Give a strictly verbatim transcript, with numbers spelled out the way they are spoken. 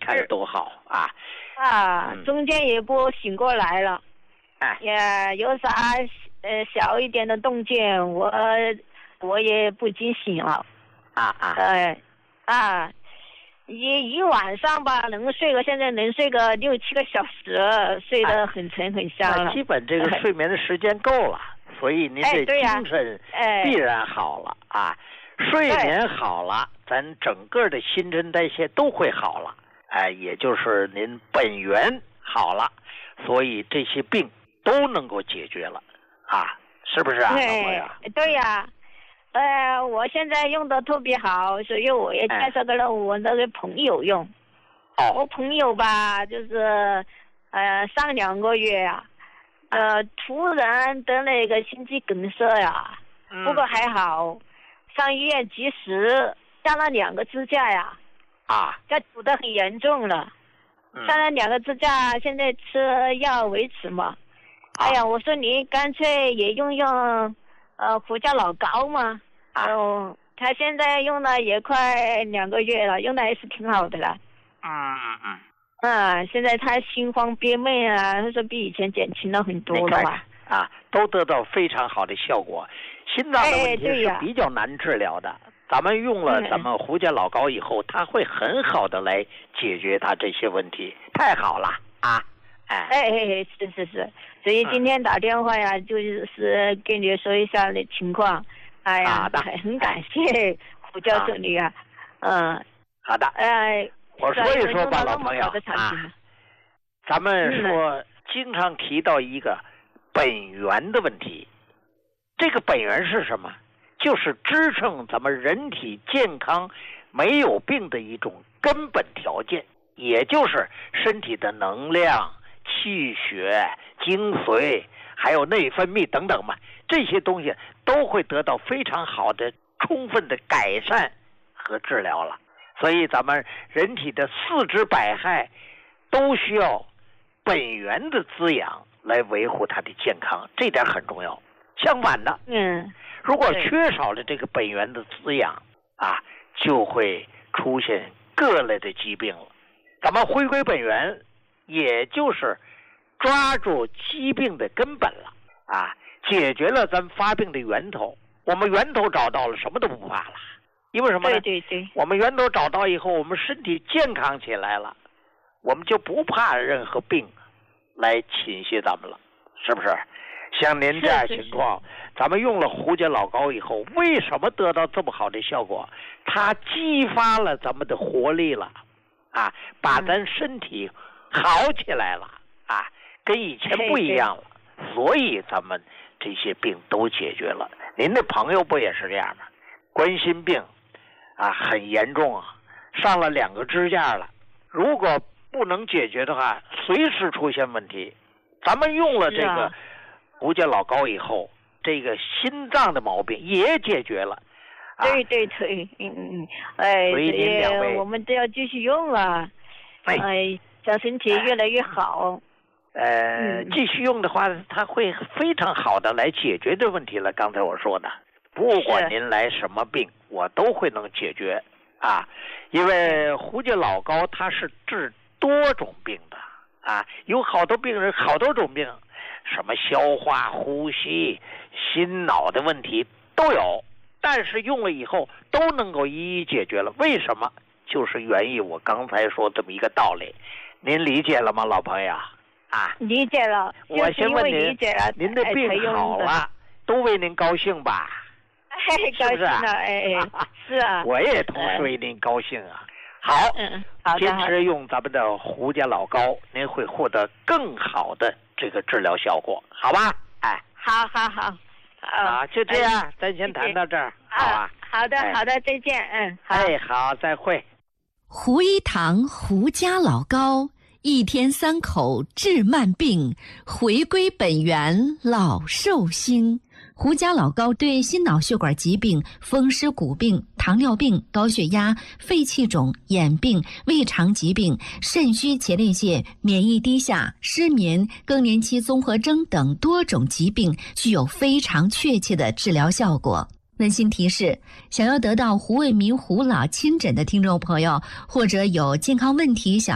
看着都好啊。 啊， 嗯、 中间也不醒过来了。 哎， 也有啥呃小一点的动静，我我也不惊醒了。 啊啊。 呃啊，一一晚上吧，能睡个现在能睡个六七个小时，睡得很沉很香了。 那基本这个睡眠的时间够了，所以您这精神必然好了、哎、啊。睡眠好了，咱整个的新陈代谢都会好了，哎，也就是您本源好了，所以这些病都能够解决了啊，是不是啊，老朋友？ 对呀、啊。呃，我现在用的特别好，所以我也介绍给了我那个朋友用。 哦。 我朋友吧，就是呃上两个月呀、啊，呃突然得了一个心肌梗塞呀，嗯、不过还好，上医院及时下了两个支架呀。 啊。 这堵得很严重了，嗯、下了两个支架，现在吃药维持嘛。啊、哎呀，我说你干脆也用用。呃，胡椒老膏嘛，哦、呃，他现在用了也快两个月了，用的还是挺好的了。 嗯嗯嗯。 啊，现在他心慌憋闷啊，他说比以前减轻了很多了吧？ 啊，都得到非常好的效果。心脏的问题是比较难治疗的，哎、咱们用了咱们胡椒老膏以后，它会很好的来解决它这些问题，太好了啊！哎哎哎，是是是，所以今天打电话呀，嗯、就是跟你说一下的情况。哎呀， 啊、 很感谢胡教授你啊，嗯、呃， 好的。 哎， 我说一说吧，老朋友啊，咱们说、嗯、经常提到一个本源的问题，这个本源是什么？就是支撑咱们人体健康、没有病的一种根本条件，也就是身体的能量。气血、精髓，还有内分泌等等嘛，这些东西都会得到非常好的、充分的改善和治疗了。所以咱们人体的四肢百骸都需要本源的滋养来维护它的健康，这点很重要。相反的， 嗯， 如果缺少了这个本源的滋养啊，就会出现各类的疾病了。咱们回归本源。也就是抓住疾病的根本了啊，解决了咱发病的源头。我们源头找到了，什么都不怕了。因为什么呢？ 对对对， 我们源头找到以后，我们身体健康起来了，我们就不怕任何病来侵袭咱们了，是不是？像您这样情况，是是是咱们用了胡椒老膏以后，为什么得到这么好的效果？它激发了咱们的活力了啊，把咱身体、嗯好起来了啊，跟以前不一样了，所以咱们这些病都解决了。您的朋友不也是这样吗？冠心病啊，很严重啊，上了两个支架了。如果不能解决的话，随时出现问题。咱们用了这个胡椒老膏以后，这个心脏的毛病也解决了。 啊、对对对，嗯嗯，哎， 所以您两位我们都要继续用啊，哎。哎让身体越来越好， 呃，继续用的话，它会非常好的来解决这问题了。刚才我说的，不管您来什么病，我都会能解决啊。因为胡椒老膏它是治多种病的啊，有好多病人好多种病，什么消化、呼吸、心脑的问题都有，但是用了以后都能够一一解决了。为什么？就是源于我刚才说这么一个道理。您理解了吗，老朋友？啊， 理解了。 我先问您， 理解了您的病好了，都为您高兴吧？ 哎，高兴了，哎哎，是啊。 我也同时为您高兴啊。好， 嗯，好的， 坚持用咱们的胡椒老膏，您会获得更好的这个治疗效果，好吧？哎， 好好好， 啊，就这样，咱先谈到这儿，好吧？ 好的，好的，再见，嗯，好。 哎，好，再会。 胡一堂胡家老膏，一天三口治慢病，回归本源老寿星。胡家老膏对心脑血管疾病、风湿骨病、糖尿病、高血压、肺气肿、眼病、胃肠疾病、肾虚前列腺、免疫低下、失眠、更年期综合征等多种疾病具有非常确切的治疗效果。温馨提示：想要得到胡卫民胡老亲诊的听众朋友，或者有健康问题想